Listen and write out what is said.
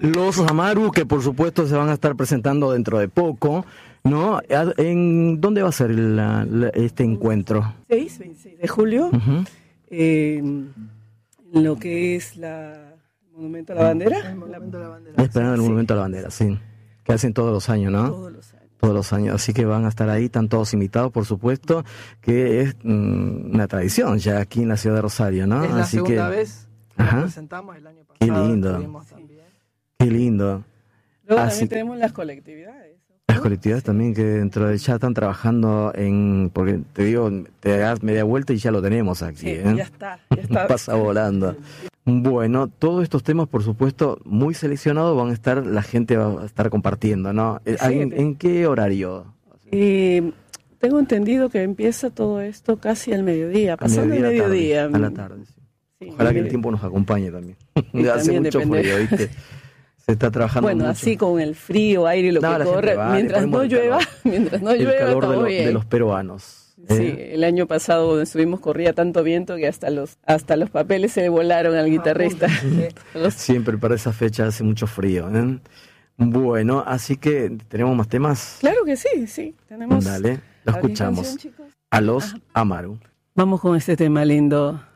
Los Amaru, que por supuesto se van a estar presentando dentro de poco, ¿no? ¿En dónde va a ser este encuentro? 26 de julio, Uh-huh. En lo que es el Monumento a la Bandera. El Monumento a la Bandera. Esperando el Monumento a la Bandera, sí. Que hacen todos los años, ¿no? Todos los años. Todos los años, así que van a estar ahí, están todos invitados, por supuesto, que es una tradición ya aquí en la ciudad de Rosario, ¿no? Es la así segunda que, vez que ajá. nos presentamos, el año Qué pasado lindo. estuvimos también. Qué lindo. Luego Así también tenemos las colectividades. las colectividades también que dentro de ya están trabajando porque te digo, te das media vuelta y ya lo tenemos aquí, Sí, ¿eh? ya está. Pasa volando. Bueno, todos estos temas, por supuesto, muy seleccionados la gente va a estar compartiendo, ¿no? Sí. ¿En qué horario? Tengo entendido que empieza todo esto casi al mediodía, pasando el mediodía. A la tarde, sí. Sí, Ojalá que el tiempo nos acompañe también. Y Hace también mucho depende. frío, ¿viste? Se está trabajando Bueno, mucho. así con el frío, aire y lo No, que la corre, gente va, le mientras ponemos no el llueva, calor. El calor estamos bien. de los peruanos. Sí, el año pasado donde estuvimos corría tanto viento que hasta los papeles se le volaron al guitarrista. Siempre para esa fecha hace mucho frío, ¿eh? Bueno, así que tenemos más temas. Claro que sí, tenemos. Dale, lo ¿Alguna escuchamos. canción, chicos? A los Amaru. Vamos con este tema lindo.